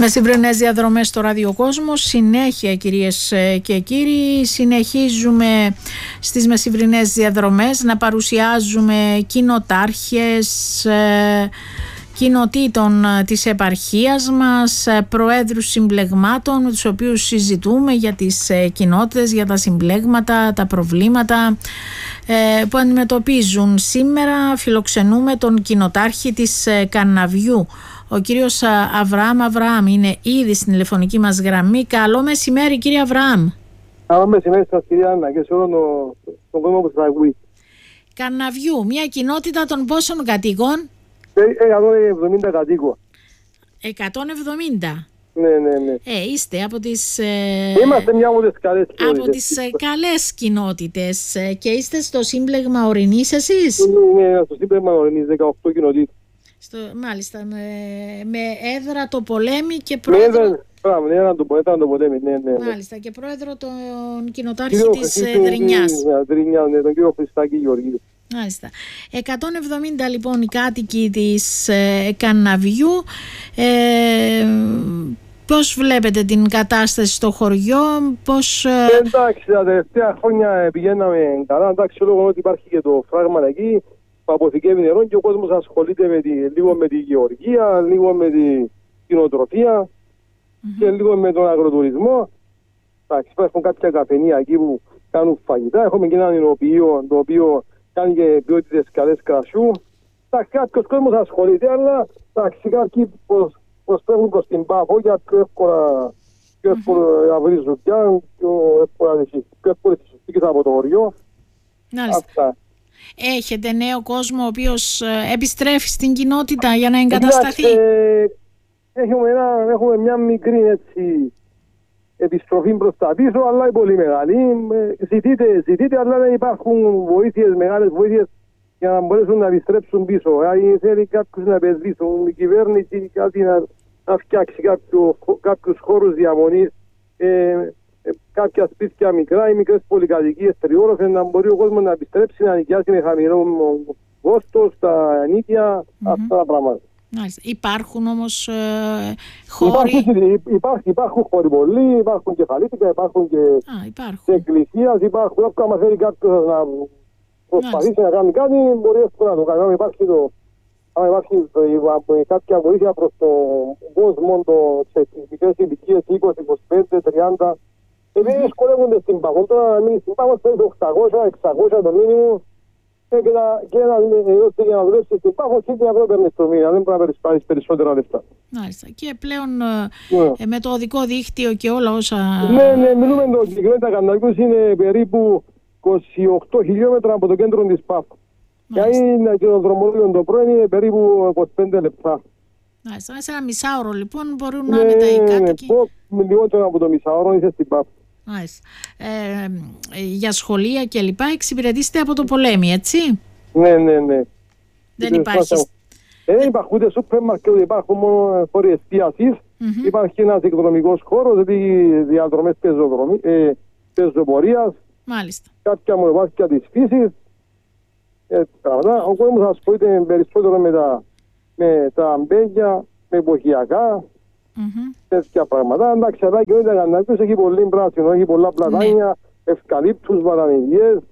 Μεσημβρινές διαδρομές στο Ραδιοκόσμο. Συνέχεια, κυρίες και κύριοι, συνεχίζουμε στις μεσημβρινές διαδρομές να παρουσιάζουμε κοινοτάρχες κοινοτήτων της επαρχίας μας, προέδρους συμπλεγμάτων με τους οποίους συζητούμε για τις κοινότητες, για τα συμπλέγματα, τα προβλήματα που αντιμετωπίζουν. Σήμερα φιλοξενούμε τον κοινοτάρχη της Καναβιού. Ο κύριος Αβραάμ είναι ήδη στην τηλεφωνική μας γραμμή. Καλό μεσημέρι, κύριε Αβραάμ. Καλό μεσημέρι σας, κυρία Άννα, και σε όλο τον κόσμο που σας ακούει. Καναβιού, μια κοινότητα των πόσων κατοίκων? 170 κατοίκων. 170. Ναι. Είστε από τις... Είμαστε μια από τις καλές κοινότητες. Από τις καλές κοινότητες. Και είστε στο σύμπλεγμα Ορεινής εσείς? Ναι, στο σύμπλεγμα Ορεινής, 18 κοινότητες. Μάλιστα, με έδρα το Πολέμη και πρόεδρο... Έδρα το Πολέμη, ναι. Μάλιστα, και πρόεδρο τον κοινοτάρχη της Δρινιάς. Ναι, τον κύριο Χριστάκη Γεωργίου. Μάλιστα. 170 λοιπόν οι κάτοικοι της Καναβιού. Πώς βλέπετε την κατάσταση στο χωριό, πώς... Εντάξει, τα τελευταία χρόνια πηγαίναμε καλά. Εντάξει, λόγω ότι υπάρχει και το φράγμα εκεί που αποθηκεύει νερό και ο κόσμος ασχολείται λίγο με τη γεωργία, λίγο με την κτηνοτροφία και λίγο με τον αγροτουρισμό. Εντάξει, υπάρχουν κάποια καφενεία εκεί που κάνουν φαγητά. Έχουμε και έναν εινοποιείο το οποίο κάνει και ποιότητες καλές κρασιού. Εντάξει, κάποιος κόσμος ασχολείται, αλλά εντάξει, κάποιοι προσφέρουν προς την Πάφο για πιο εύκολα να βρει ζουτιά, πιο εύκολες συστήκες από το χωριό. Αυτά. Έχετε νέο κόσμο ο οποίος επιστρέφει στην κοινότητα για να εγκατασταθεί? Έχουμε μια μικρή επιστροφή προς τα πίσω, αλλά είναι πολύ μεγάλη. Ζητείτε, αλλά δεν υπάρχουν βοήθειες, μεγάλες βοήθειες για να μπορέσουν να επιστρέψουν πίσω. Θέλει κάποιος να επενδύσουν, η κυβέρνηση κάτι να φτιάξει κάποιους χώρους διαμονής, κάποια σπίτια μικρά ή μικρές πολυκατοικίες τριόροφες, να μπορεί ο κόσμος να επιστρέψει, να νοικιάσει με χαμηλό κόστος, τα νίκια, αυτά τα πράγματα. Υπάρχουν όμως χώροι... Υπάρχουν χώροι πολλοί, υπάρχουν κεφαλίτικα, υπάρχουν και εκκλησίας, υπάρχουν. Άμα θέλει κάποιος να προσπαθήσει να κάνει κάτι, μπορεί εύκολα να το κάνει. Αν υπάρχει κάποια βοήθεια προς τον κόσμο, σε μικρές ηλικίες 20, 25, 30, επειδή δυσκολεύονται στην Πάφο. Τώρα να μείνει στην Πάφο θέλει 800, 600 το μήνυμο, και για να δουλέψει στην Πάφο και να παίρνεις το μήνα. Δεν πρέπει να πάρεις περισσότερα λεφτά. Μάλιστα. Και πλέον με το οδικό δίκτυο και όλα όσα... Ναι, μιλούμε το κοινότητα Καναβιούς είναι περίπου 28 χιλιόμετρα από το κέντρο της Πάφου. Και το δρομολόγιο το πρώην είναι περίπου 25 λεπτά. Μάλιστα. Σε ένα μισάωρο λοιπόν μπορούν να είναι τα κάτοικοι. Ναι, λιγότερο από το μισάωρο είσαι στην Πάφου. Για σχολεία και λοιπά εξυπηρετήσετε από το Πολέμη, έτσι? Ναι. Δεν υπάρχει... Δεν υπάρχουν ούτε σούπερ μάρκετ, υπάρχουν μόνο χώροι εστίασης. Υπάρχει ένας εκδρομικός χώρος, δηλαδή διαδρομές πεζοπορίας. Μάλιστα. Κάποια μονοπάτια της φύσης. Ο κόσμος ασχολείται περισσότερο με τα αμπέγια, με εποχιακά, τέτοια πράγματα. Εντάξει, αλλά και ο Καναβιούς έχει πολύ πράσινο, έχει πολλά πλατάνια, ευκαλύπτους, βατανιδιές.